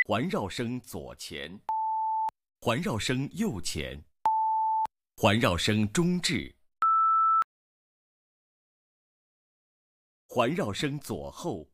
环绕声左前，环绕声右前，环绕声中置，环绕声左后，